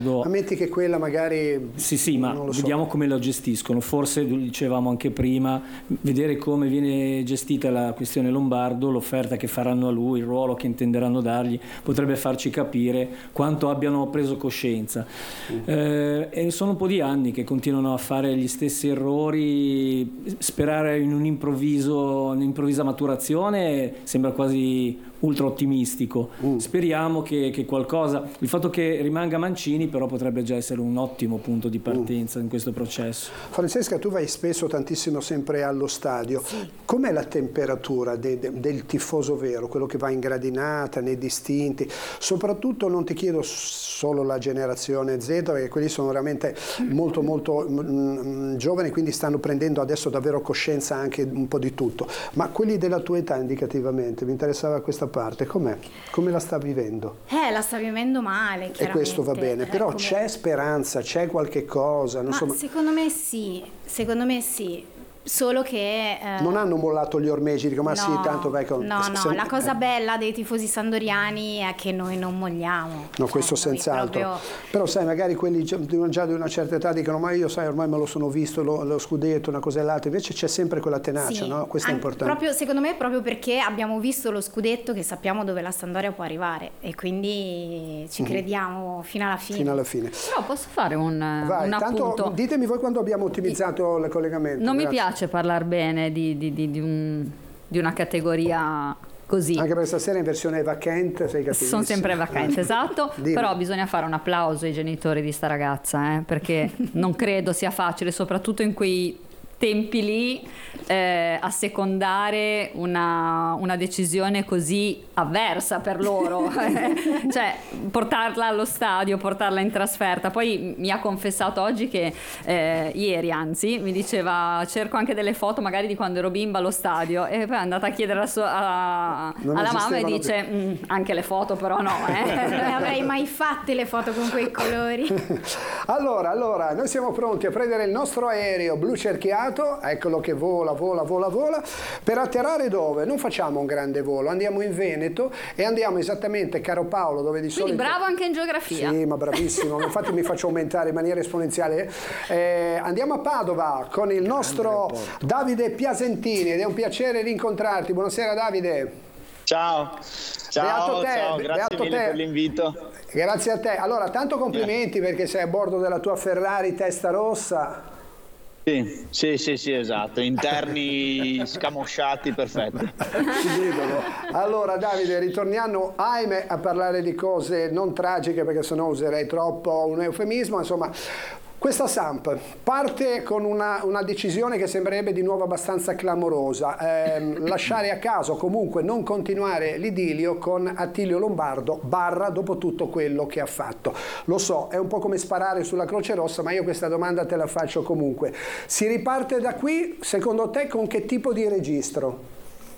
Ammetti che quella magari... Sì, ma vediamo come la gestiscono. Forse, dicevamo anche prima, vedere come viene gestita la questione Lombardo, l'offerta che faranno a lui, il ruolo che intenderanno dargli, potrebbe farci capire quanto abbiano preso coscienza. E sono un po' di anni che continuano a fare gli stessi errori. Sperare in un'improvvisa maturazione sembra quasi ultra ottimistico. Speriamo che qualcosa, il fatto che rimanga Mancini però potrebbe già essere un ottimo punto di partenza in questo processo. Francesca, tu vai spesso tantissimo sempre allo stadio. Sì. Com'è la temperatura del tifoso vero, quello che va in gradinata, nei distinti? Soprattutto non ti chiedo solo la generazione Z, perché quelli sono veramente molto giovani, quindi stanno prendendo adesso davvero coscienza anche un po' di tutto, ma quelli della tua età indicativamente, mi interessava questa parte, com'è? Come la sta vivendo? La sta vivendo male, chiaramente. E questo va bene, però c'è speranza, c'è qualche cosa? Non so, secondo me sì, solo che... non hanno mollato gli ormeggi, dico ma no, sì, tanto vai con... No, la cosa bella dei tifosi sandoriani è che noi non molliamo. No, questo senz'altro. Però sai, magari quelli già di una certa età dicono ma io sai, ormai me lo sono visto, lo scudetto, una cosa e l'altra, invece c'è sempre quella tenacia, sì, no? Questo è importante. Secondo me proprio perché abbiamo visto lo scudetto che sappiamo dove la Sampdoria può arrivare e quindi ci crediamo fino alla fine. Fino alla fine. Però posso fare un tanto appunto? Ditemi voi quando abbiamo ottimizzato il collegamento. Non Grazie. mi piace parlare bene di una categoria così. Anche perché stasera in versione vacante sei cattivissimo. Sono sempre vacante, esatto. Dimmi. Però bisogna fare un applauso ai genitori di sta ragazza, perché non credo sia facile, soprattutto in quei tempi lì, assecondare una decisione così avversa per loro. Cioè portarla allo stadio, portarla in trasferta. Poi mi ha confessato oggi che ieri anzi mi diceva cerco anche delle foto magari di quando ero bimba allo stadio, e poi è andata a chiedere alla mamma e dice anche le foto però no. Non avrei mai fatte le foto con quei colori. Allora, noi siamo pronti a prendere il nostro aereo blu cerchiato, eccolo che vola. Per atterrare dove? Non facciamo un grande volo, andiamo in Veneto e andiamo esattamente, caro Paolo, dove di solito... Quindi bravo anche in geografia. Sì, ma bravissimo, infatti mi faccio aumentare in maniera esponenziale. Andiamo a Padova con il nostro Davide Piasentini ed è un piacere rincontrarti. Buonasera Davide. Ciao, grazie mille per l'invito. Grazie a te. Allora, tanto complimenti perché sei a bordo della tua Ferrari testa rossa. Sì, esatto, interni scamosciati, perfetti. Allora Davide, ritorniamo ahimè a parlare di cose non tragiche, perché sennò userei troppo un eufemismo, insomma. Questa Samp parte con una decisione che sembrerebbe di nuovo abbastanza clamorosa, lasciare a caso, comunque non continuare l'idilio con Attilio Lombardo, dopo tutto quello che ha fatto. Lo so, è un po' come sparare sulla Croce Rossa, ma io questa domanda te la faccio comunque. Si riparte da qui, secondo te, con che tipo di registro?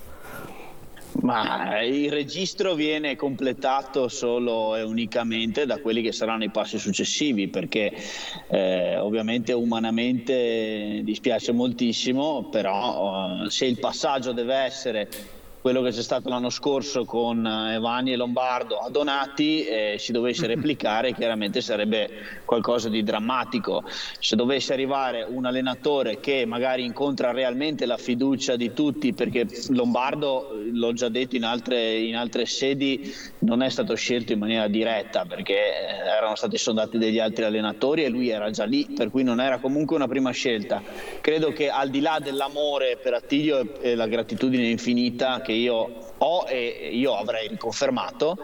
Ma il registro viene completato solo e unicamente da quelli che saranno i passi successivi, perché ovviamente umanamente dispiace moltissimo, però se il passaggio deve essere quello che c'è stato l'anno scorso con Evani e Lombardo a Donati, si dovesse replicare, chiaramente sarebbe qualcosa di drammatico. Se dovesse arrivare un allenatore che magari incontra realmente la fiducia di tutti, perché Lombardo, l'ho già detto in altre sedi, non è stato scelto in maniera diretta, perché erano stati sondati degli altri allenatori e lui era già lì, per cui non era comunque una prima scelta. Credo che al di là dell'amore per Attilio e la gratitudine infinita che io ho e io avrei riconfermato,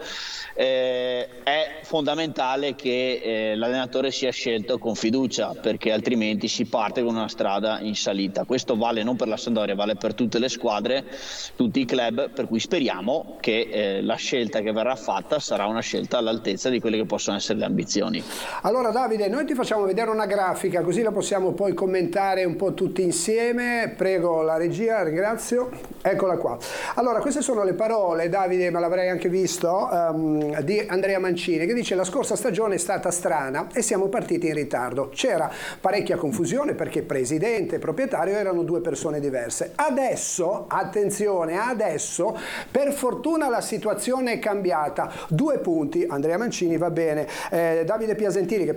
è fondamentale che l'allenatore sia scelto con fiducia, perché altrimenti si parte con una strada in salita. Questo vale non per la Sampdoria, vale per tutte le squadre, tutti i club, per cui speriamo che la scelta che verrà fatta sarà una scelta all'altezza di quelle che possono essere le ambizioni. Allora Davide, noi ti facciamo vedere una grafica, così la possiamo poi commentare un po' tutti insieme. Prego la regia, ringrazio. Eccola qua. Allora, queste sono le parole, Davide, ma l'avrei anche visto, di Andrea Mancini, che dice: la scorsa stagione è stata strana e siamo partiti in ritardo. C'era parecchia confusione perché presidente e proprietario erano due persone diverse. Adesso, attenzione, adesso per fortuna la situazione è cambiata. 2 punti, Andrea Mancini va bene, Davide Piasentini, che